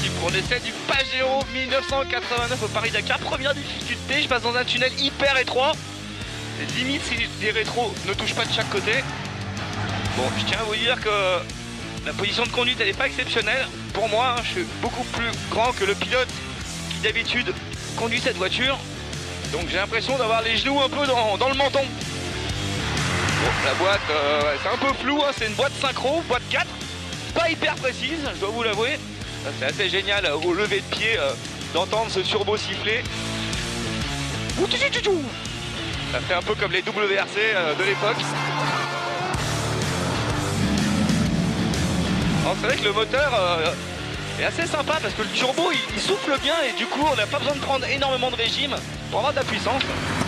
parti pour l'essai du Pajero 1989 au Paris-Dakar. Première difficulté, je passe dans un tunnel hyper étroit. C'est limite si les rétros ne touchent pas de chaque côté. Bon, je tiens à vous dire que la position de conduite elle n'est pas exceptionnelle. Pour moi, je suis beaucoup plus grand que le pilote qui d'habitude conduit cette voiture. Donc j'ai l'impression d'avoir les genoux un peu dans le menton. Bon, la boîte, c'est un peu flou, hein. C'est une boîte synchro, boîte 4. Pas hyper précise, je dois vous l'avouer. C'est assez génial au lever de pied d'entendre ce turbo siffler. Ça fait un peu comme les WRC de l'époque. Alors c'est vrai que le moteur est assez sympa parce que le turbo il souffle bien et du coup on n'a pas besoin de prendre énormément de régime pour avoir de la puissance.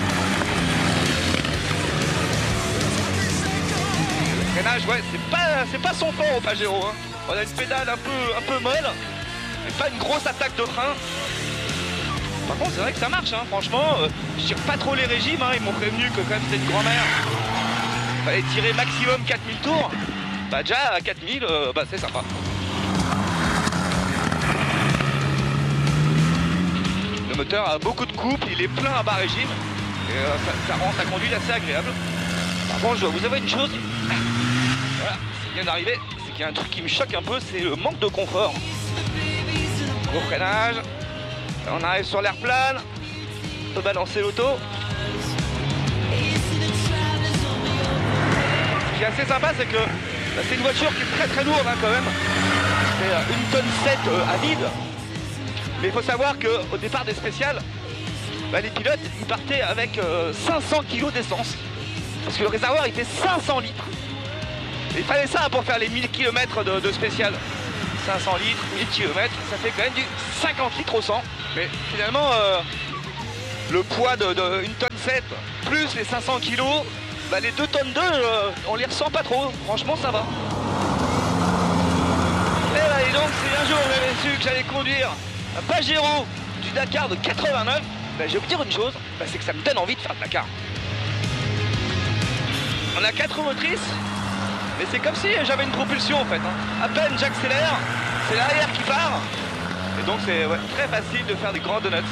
Le freinage, ouais, c'est pas son fort au Pajero. Hein. On a une pédale un peu molle, mais pas une grosse attaque de frein. Par contre c'est vrai que ça marche, hein. Franchement, je tire pas trop les régimes, hein. Ils m'ont prévenu que quand même c'était une grand-mère. Il fallait tirer maximum 4000 tours. Bah déjà à 4000, c'est sympa. Le moteur a beaucoup de couple, il est plein à bas régime. Et ça rend sa conduite assez agréable. Par contre, je dois vous avouer une chose. Voilà, ce qui vient d'arriver, c'est qu'il y a un truc qui me choque un peu, c'est le manque de confort. Gros freinage. On arrive sur l'air plane. On peut balancer l'auto. Ce qui est assez sympa, c'est que c'est une voiture qui est très lourde hein, quand même. C'est 1,7 tonne à vide. Mais il faut savoir qu'au départ des spéciales, les pilotes ils partaient avec 500 kg d'essence. Parce que le réservoir il fait 500 litres. Et il fallait ça pour faire les 1000 km de spécial. 500 litres, 1000 km, ça fait quand même du 50 litres au 100. Mais finalement, le poids de 1,7 tonne plus les 500 kg, les 2 tonnes 2, on les ressent pas trop. Franchement, ça va. Et donc, si un jour j'avais su que j'allais conduire un Pajero du Dakar de 89, je vais vous dire une chose, c'est que ça me donne envie de faire le Dakar. On a 4 motrices, mais c'est comme si j'avais une propulsion en fait. Hein. À peine j'accélère, c'est l'arrière qui part. Et donc c'est très facile de faire des grands donuts.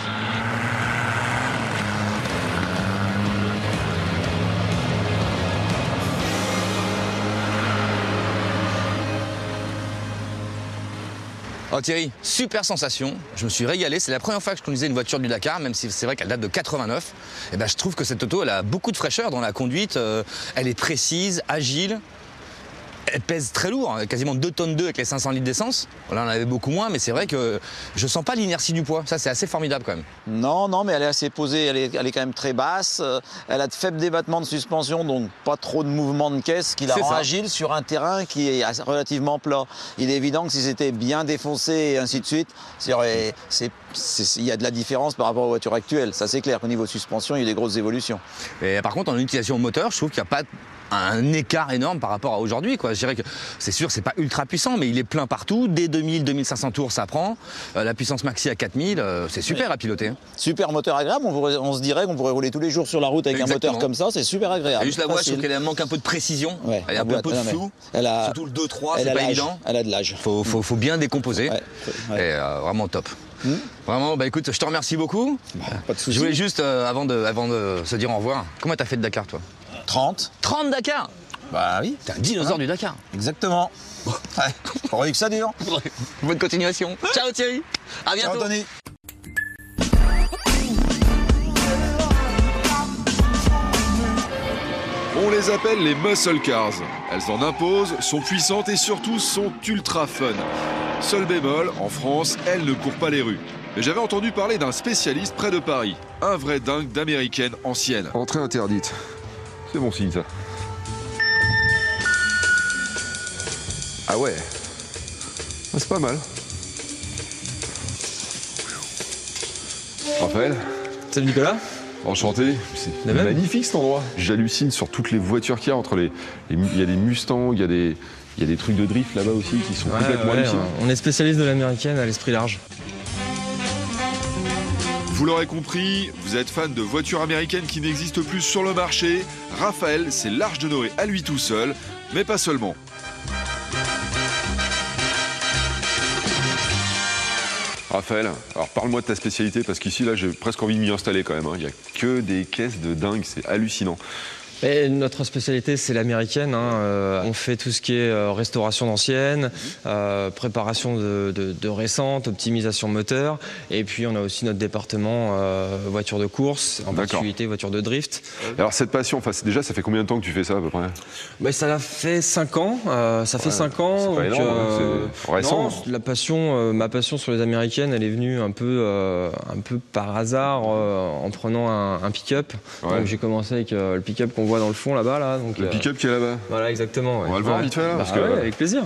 Oh Thierry, super sensation, je me suis régalé, c'est la première fois que je conduisais une voiture du Dakar, même si c'est vrai qu'elle date de 89. Et je trouve que cette auto, elle a beaucoup de fraîcheur dans la conduite, elle est précise, agile. Elle pèse très lourd, quasiment 2 tonnes 2 avec les 500 litres d'essence. Là, on en avait beaucoup moins, mais c'est vrai que je sens pas l'inertie du poids. Ça, c'est assez formidable quand même. Non, mais elle est assez posée, elle est quand même très basse. Elle a de faibles débattements de suspension, donc pas trop de mouvement de caisse qui la rend agile sur un terrain qui est relativement plat. Il est évident que si c'était bien défoncé et ainsi de suite, il y a de la différence par rapport aux voitures actuelles. Ça, c'est clair qu'au niveau suspension, il y a des grosses évolutions. Et par contre, en utilisation moteur, je trouve qu'il n'y a pas un écart énorme par rapport à aujourd'hui. Je dirais que c'est sûr, c'est pas ultra puissant, mais il est plein partout. Dès 2000, 2500 tours, ça prend. La puissance maxi à 4000, c'est super à piloter. Hein. Super moteur agréable. On se dirait qu'on pourrait rouler tous les jours sur la route avec un moteur comme ça. C'est super agréable. Et juste la voix, je trouve qu'elle manque un peu de précision. Ouais, elle est un peu de flou. Surtout le 2-3, c'est pas évident. Elle a de l'âge. Faut bien décomposer. Et vraiment top. Vraiment, écoute, je te remercie beaucoup. Pas de soucis. Je voulais juste, avant de se dire au revoir, comment t'as fait de Dakar, toi? 30. 30 Dakar? Bah oui. T'es un dinosaure du Dakar. Exactement. Ouais, faut que ça dure. Bonne continuation. Ciao Thierry. À bientôt. Ciao Tony. On les appelle les muscle cars. Elles en imposent, sont puissantes et surtout sont ultra fun. Seul bémol, en France, elles ne courent pas les rues. Mais j'avais entendu parler d'un spécialiste près de Paris. Un vrai dingue d'américaine ancienne. Entrée interdite. C'est bon signe, ça. Ah ouais. C'est pas mal. Raphaël. Salut Nicolas. Enchanté. C'est magnifique cet endroit. J'hallucine sur toutes les voitures qu'il y a entre il y a des Mustangs, il y a des trucs de drift là-bas aussi qui sont complètement hallucinants. On est spécialiste de l'américaine à l'esprit large. Vous l'aurez compris, vous êtes fan de voitures américaines qui n'existent plus sur le marché. Raphaël, c'est l'Arche de Noé à lui tout seul, mais pas seulement. Raphaël, alors parle-moi de ta spécialité, parce qu'ici, là, j'ai presque envie de m'y installer quand même. Hein. Il n'y a que des caisses de dingue, c'est hallucinant. Et notre spécialité, c'est l'américaine. On fait tout ce qui est restauration d'anciennes, préparation de récentes, optimisation moteur. Et puis, on a aussi notre département voiture de course, en particulier voiture de drift. Alors, cette passion, déjà, ça fait combien de temps que tu fais ça à peu près? Ça fait 5 ans. Ça fait 5 ans. C'est pas énorme, c'est récent. Non, ma passion sur les américaines, elle est venue un peu par hasard en prenant un pick-up. Ouais. Donc, j'ai commencé avec le pick-up qu'on voit dans le fond là-bas. Là, donc, le pick-up qui est là-bas. Voilà, exactement. Ouais. On va le voir vite fait là, parce que... avec plaisir.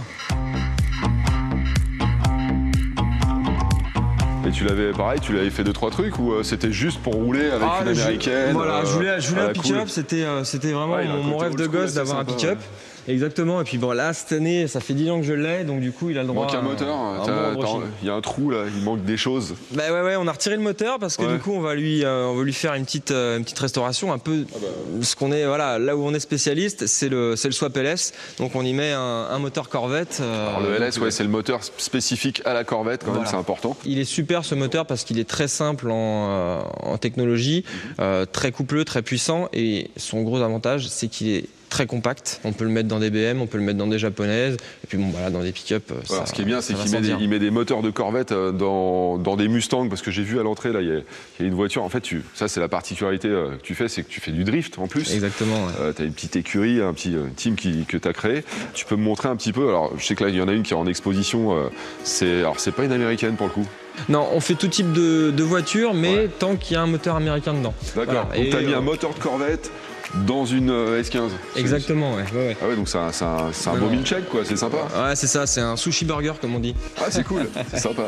Et tu l'avais fait 2-3 trucs ou c'était juste pour rouler avec une américaine? Voilà, je voulais un pick-up, c'était vraiment mon rêve de gosse d'avoir un pick-up. Exactement, et puis bon là cette année ça fait 10 ans que je l'ai, donc du coup il a le droit. Il manque un moteur, il y a un trou là, il manque des choses. Ouais, on a retiré le moteur parce que du coup on va lui faire une petite restauration, un peu ce qu'on est, voilà, là où on est spécialiste, c'est le swap LS, donc on y met un moteur Corvette. Alors le LS, c'est le moteur spécifique à la Corvette quand même, c'est important. Il est super ce moteur parce qu'il est très simple en technologie, très coupleux, très puissant, et son gros avantage c'est qu'il est très compact, on peut le mettre dans des BM, on peut le mettre dans des japonaises, et puis bon voilà, dans des pick-up. Ce qui est bien, c'est qu'il met des moteurs de Corvette dans des Mustangs, parce que j'ai vu à l'entrée là, il y a une voiture. En fait, ça c'est la particularité que tu fais, c'est que tu fais du drift en plus. Exactement. Ouais. Tu as une petite écurie, un petit team que tu as créé. Tu peux me montrer un petit peu. Alors, je sais que là il y en a une qui est en exposition. C'est pas une américaine pour le coup. Non, on fait tout type de voiture, mais tant qu'il y a un moteur américain dedans. D'accord. Voilà. Donc tu as mis un moteur de Corvette dans une S15. Exactement, ouais. Ah ouais, donc c'est un beau milkshake quoi, c'est sympa. Ouais, c'est ça, c'est un sushi burger comme on dit. Ah, c'est cool, c'est sympa.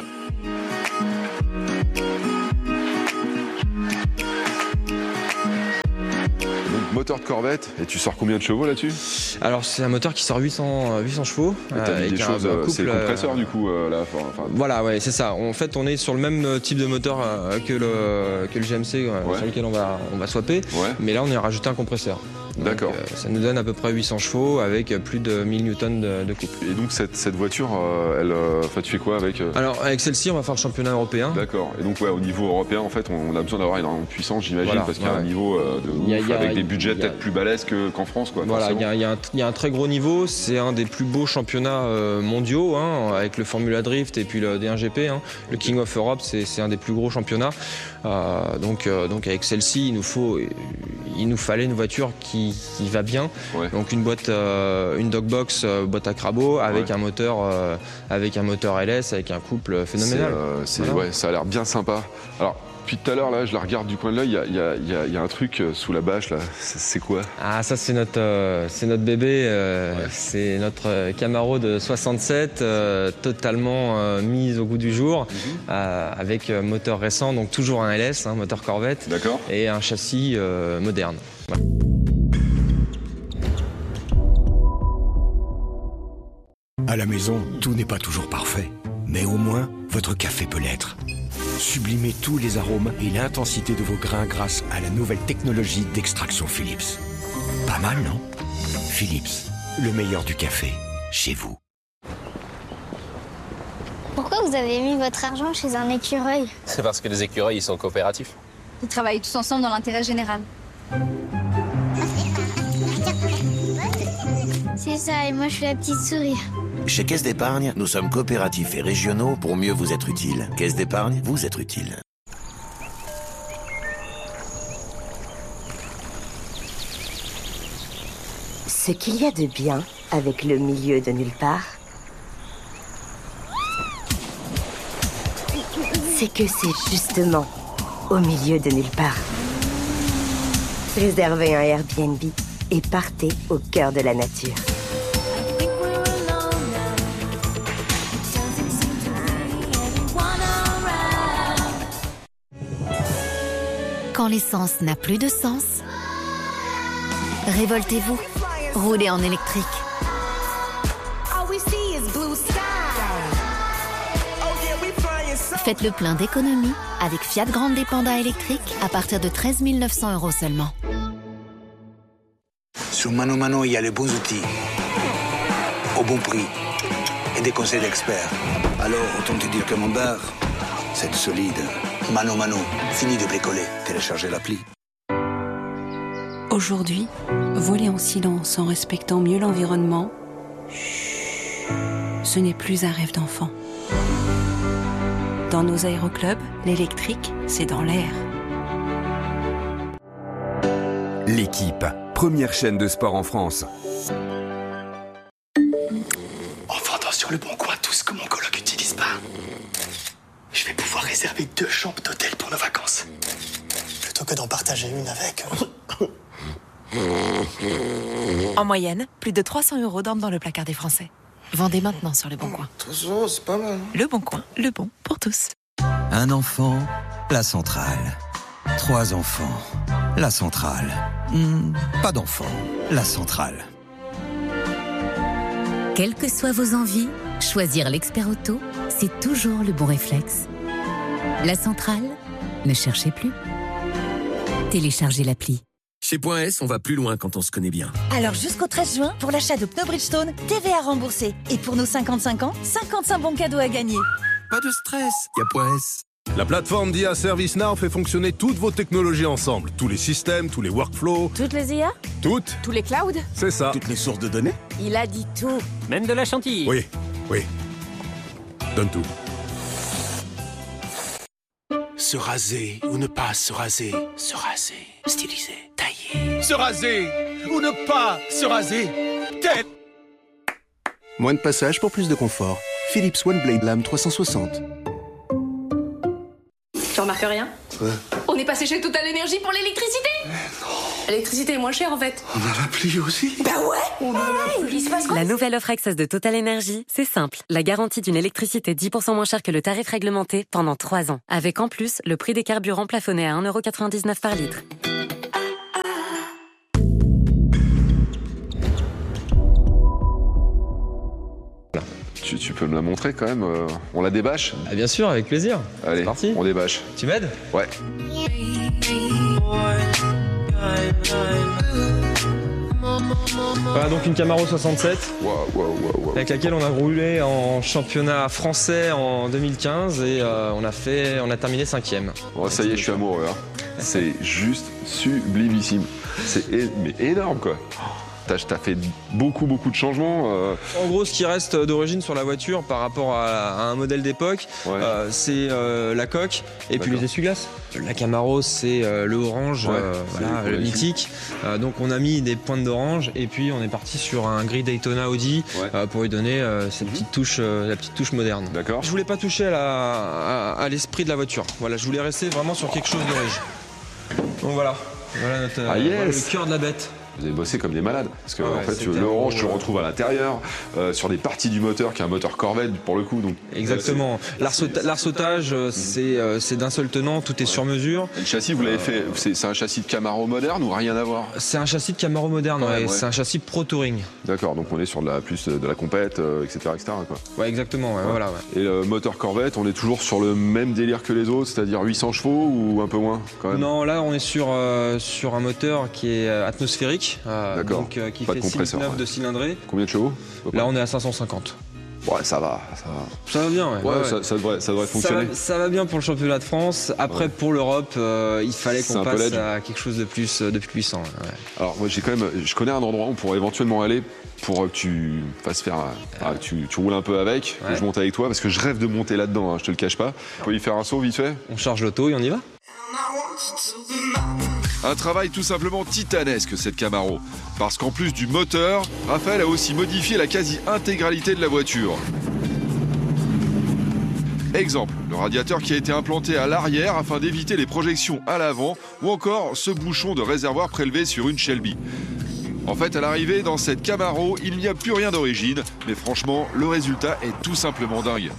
Donc moteur de Corvette, et tu sors combien de chevaux là-dessus? Alors c'est un moteur qui sort 800 chevaux. T'as mis des choses, c'est le compresseur du coup là. Voilà, ouais, c'est ça. En fait, on est sur le même type de moteur que le GMC sur lequel on va swapper, mais là on a rajouté un compresseur. D'accord. Ça nous donne à peu près 800 chevaux avec plus de 1000 newtons de couple. Et donc cette voiture, tu fais quoi avec Alors avec celle-ci, on va faire le championnat européen. D'accord. Et donc au niveau européen, en fait, on a besoin d'avoir énormément de puissance, j'imagine, parce qu'il y a un niveau de ouf, avec des budgets peut-être plus balèzes qu'en France, quoi. Voilà, il y a un très gros niveau. C'est un des plus beaux championnats mondiaux, avec le Formula Drift et puis le D1GP. Le King of Europe, c'est un des plus gros championnats. Donc avec celle-ci, il nous fallait une voiture qui va bien. Ouais. Donc une boîte, une dogbox, boîte à crabot avec un moteur LS, avec un couple phénoménal. Ça a l'air bien sympa. Alors depuis tout à l'heure là, je la regarde du coin de l'œil. Il y a un truc sous la bâche là. C'est quoi? Ah, ça c'est notre bébé. C'est notre Camaro de 67, totalement mise au goût du jour, avec moteur récent, donc toujours un LS, moteur Corvette. D'accord. Et un châssis moderne. Voilà. À la maison, tout n'est pas toujours parfait, mais au moins, votre café peut l'être. Sublimez tous les arômes et l'intensité de vos grains grâce à la nouvelle technologie d'extraction Philips. Pas mal, non? Philips, le meilleur du café, chez vous. Pourquoi vous avez mis votre argent chez un écureuil? C'est parce que les écureuils, ils sont coopératifs. Ils travaillent tous ensemble dans l'intérêt général. C'est ça, et moi je suis la petite souris. Chez Caisse d'Épargne, nous sommes coopératifs et régionaux pour mieux vous être utiles. Caisse d'Épargne, vous êtes utile. Ce qu'il y a de bien avec le milieu de nulle part, c'est que c'est justement au milieu de nulle part. Réservez un Airbnb et partez au cœur de la nature. Quand l'essence n'a plus de sens, révoltez-vous, roulez en électrique. Faites le plein d'économie avec Fiat Grande Panda électrique à partir de 13 900 € seulement. Sur Mano Mano, il y a les bons outils, au bon prix et des conseils d'experts. Alors, autant te dire que mon bar, C'est solide. Mano mano, fini de bricoler. Téléchargez l'appli. Aujourd'hui, voler en silence en respectant mieux l'environnement, ce n'est plus un rêve d'enfant. Dans nos aéroclubs, l'électrique, c'est dans l'air. L'équipe, première chaîne de sport en France. En vendant sur Le Bon Coin tout ce que mon coloc n'utilise pas, je vais pouvoir réserver 2 chambres d'hôtel pour nos vacances. Plutôt que d'en partager une avec... En moyenne, plus de 300 € dorment dans le placard des Français. Vendez maintenant sur Le Bon Coin. 300 €, c'est pas mal. Le Bon Coin, le bon pour tous. Un enfant, la centrale. 3 enfants, la centrale. Pas d'enfants, la centrale. Quelles que soient vos envies, choisir l'expert auto, c'est toujours le bon réflexe. La centrale, ne cherchez plus. Téléchargez l'appli. Chez Point S, on va plus loin quand on se connaît bien. Alors jusqu'au 13 juin, pour l'achat de pneus Bridgestone, TVA remboursée. Et pour nos 55 ans, 55 bons cadeaux à gagner. Pas de stress, y a Point S. La plateforme d'IA ServiceNow fait fonctionner toutes vos technologies ensemble. Tous les systèmes, tous les workflows. Toutes les IA? Toutes. Tous les clouds? C'est ça. Toutes les sources de données? Il a dit tout. Même de la chantilly. Oui. Donne tout. Se raser ou ne pas se raser. Se raser. Styliser. Tailler. Se raser ou ne pas se raser. Tête. Moins de passage pour plus de confort. Philips OneBlade Lame 360. Tu remarques rien? Ouais. On est passé chez Total Energy pour l'électricité. L'électricité est moins chère en fait. On a l'appli aussi. Bah ouais. On a l'appli. Il se passe quoi? La nouvelle offre Access de Total Energy, c'est simple. La garantie d'une électricité 10% moins chère que le tarif réglementé pendant 3 ans. Avec en plus le prix des carburants plafonné à 1,99 € par litre. Tu peux me la montrer quand même, on la débâche? Ah, bien sûr, avec plaisir. Allez, c'est parti. On débâche. Tu m'aides? Ouais. Voilà donc une Camaro 67 avec laquelle on a roulé en championnat français en 2015 et on a terminé 5e. Bon, ça y est, je suis amoureux. Hein. C'est juste sublimissime. C'est énorme quoi. T'as fait beaucoup de changements. En gros, ce qui reste d'origine sur la voiture par rapport à un modèle d'époque, c'est la coque et puis les essuie-glaces. La Camaro, c'est le orange, le mythique. Donc on a mis des pointes d'orange et puis on est parti sur un gris Daytona Audi pour lui donner cette petite touche, la petite touche moderne. D'accord. Je voulais pas toucher à l'esprit de la voiture. Voilà, je voulais rester vraiment sur quelque chose de riche. Donc voilà notre le cœur de la bête. Vous avez bossé comme des malades. Parce que en fait, l'orange, tu le retrouves à l'intérieur, sur des parties du moteur qui est un moteur Corvette pour le coup. Donc, exactement. L'arsautage, c'est d'un seul tenant, tout est sur mesure. Et le châssis, vous l'avez fait, c'est un châssis de Camaro moderne ou rien à voir? C'est un châssis de Camaro moderne, c'est un châssis Pro Touring. D'accord, donc on est sur plus de la compète, etc. quoi. Ouais, exactement, voilà. Et le moteur Corvette, on est toujours sur le même délire que les autres, c'est-à-dire 800 chevaux ou un peu moins quand même? Non, là on est sur un moteur qui est atmosphérique. Donc qui fait 6,9 de cylindrée. Combien de chevaux? Là on est à 550. Ouais, ça va. Ça va bien, ça devrait fonctionner. Ça va bien pour le championnat de France. Après, pour l'Europe, il fallait qu'on passe à quelque chose de plus puissant. Ouais. Alors, moi, je connais un endroit où on pourrait éventuellement aller pour que tu fasses faire. Tu roules un peu avec, que je monte avec toi, parce que je rêve de monter là-dedans, je te le cache pas. On peut y faire un saut vite fait? On charge l'auto et on y va. Un travail tout simplement titanesque cette Camaro, parce qu'en plus du moteur, Raphaël a aussi modifié la quasi-intégralité de la voiture. Exemple, le radiateur qui a été implanté à l'arrière afin d'éviter les projections à l'avant, ou encore ce bouchon de réservoir prélevé sur une Shelby. En fait, à l'arrivée dans cette Camaro, il n'y a plus rien d'origine, mais franchement, le résultat est tout simplement dingue.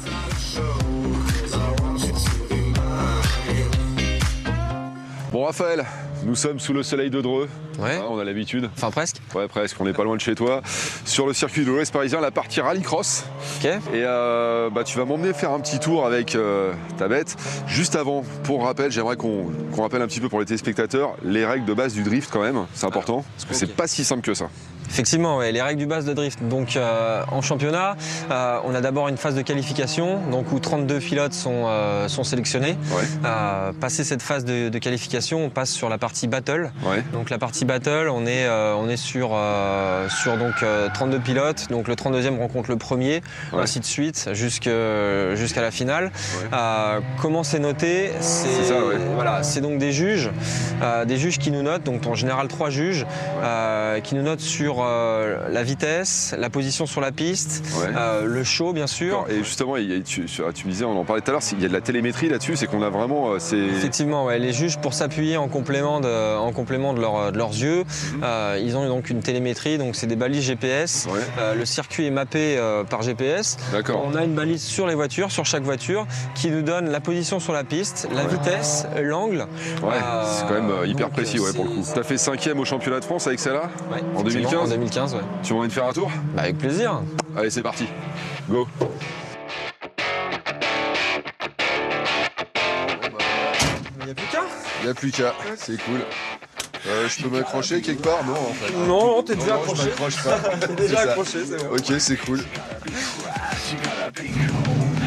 Bon Raphaël, nous sommes sous le soleil de Dreux. Ouais. On a l'habitude. Enfin presque. Ouais, presque. On n'est pas loin de chez toi. Sur le circuit de l'Ouest parisien, la partie rallycross. Ok. Et tu vas m'emmener faire un petit tour avec ta bête. Juste avant, pour rappel, j'aimerais qu'on rappelle un petit peu pour les téléspectateurs les règles de base du drift quand même. C'est important. Parce que c'est pas si simple que ça. Effectivement, ouais, les règles du base de drift. Donc en championnat, on a d'abord une phase de qualification, donc où 32 pilotes sont sélectionnés. Ouais. Passé cette phase de qualification, on passe sur la partie battle. Ouais. Donc la partie battle, on est sur donc 32 pilotes. Donc le 32e rencontre le premier, ouais. Ainsi de suite jusqu'à la finale. Ouais. Comment c'est noté? Voilà, c'est donc des juges qui nous notent. Donc en général 3 juges qui nous notent sur la vitesse, la position sur la piste, ouais. Le show bien sûr. Et justement, tu me disais, on en parlait tout à l'heure, il y a de la télémétrie là-dessus, c'est qu'on a vraiment... Effectivement, ouais, les juges, pour s'appuyer en complément de leurs yeux, ils ont donc une télémétrie, donc c'est des balises GPS. Ouais. Le circuit est mappé par GPS. D'accord. On a une balise sur les voitures, sur chaque voiture, qui nous donne la position sur la piste, la vitesse, l'angle. Ouais, c'est quand même hyper précis pour le coup. Tu as fait 5e au championnat de France avec celle-là, ouais, en 2015. En 2015, ouais. Tu as envie de faire un tour? Bah, avec plaisir. Allez, c'est parti. Go. Il n'y a plus qu'à. Il n'y a plus qu'à, c'est cool. Je peux m'accrocher quelque part? Non, en fait. Non, t'es déjà accroché. Je m'accroche pas. T'es déjà accroché, c'est bon. Ok, c'est cool.